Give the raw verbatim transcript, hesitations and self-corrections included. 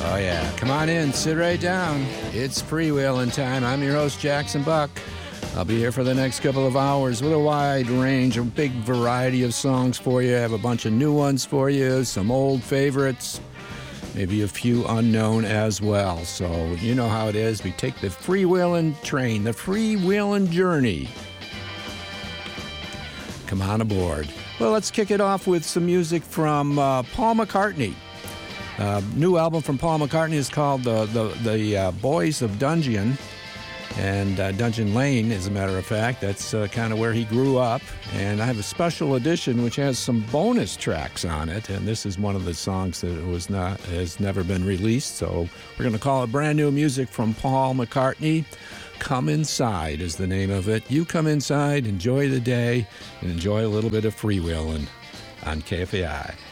Oh, yeah. Come on in. Sit right down. It's freewheeling time. I'm your host, Jackson Buck. I'll be here for the next couple of hours with a wide range, a big variety of songs for you. I have a bunch of new ones for you, some old favorites, maybe a few unknown as well. So you know how it is. We take the freewheeling train, the freewheeling journey. Come on aboard. Well, let's kick it off with some music from uh, Paul McCartney. Uh, new album from Paul McCartney is called the the, the uh, Boys of Dungeon, and uh, Dungeon Lane, as a matter of fact. That's uh, kind of where he grew up. And I have a special edition which has some bonus tracks on it, and this is one of the songs that was not has never been released. So we're going to call it brand new music from Paul McCartney. Come Inside is the name of it. You come inside, enjoy the day, and enjoy a little bit of freewheeling on K F A I.